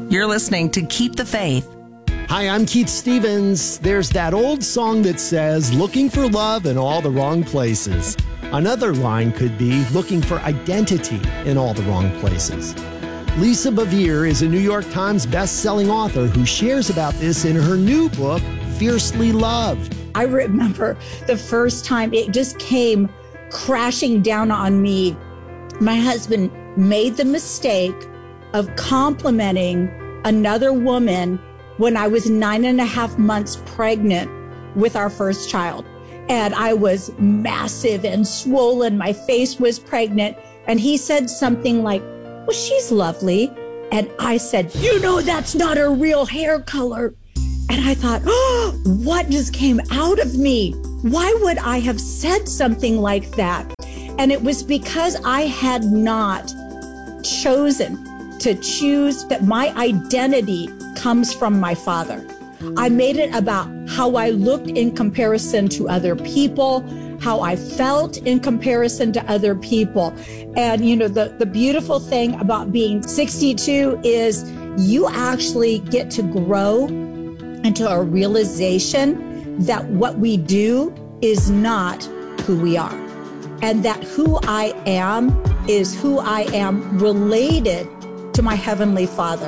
You're listening to Keep the Faith. Hi, I'm Keith Stevens. There's that old song that says, looking for love in all the wrong places. Another line could be, looking for identity in all the wrong places. Lisa Bevere is a New York Times best-selling author who shares about this in her new book, Fiercely Loved. I remember the first time it just came crashing down on me. My husband made the mistake of complimenting another woman when I was 9.5 months pregnant with our first child. And I was massive and swollen. My face was pregnant. And he said something like, well, she's lovely. And I said, you know, that's not her real hair color. And I thought, oh, what just came out of me? Why would I have said something like that? And it was because I had not chosen to choose that my identity comes from my Father. I made it about how I looked in comparison to other people, how I felt in comparison to other people. And, you know, the beautiful thing about being 62 is you actually get to grow into a realization that what we do is not who we are. And that who I am is who I am related to my Heavenly Father.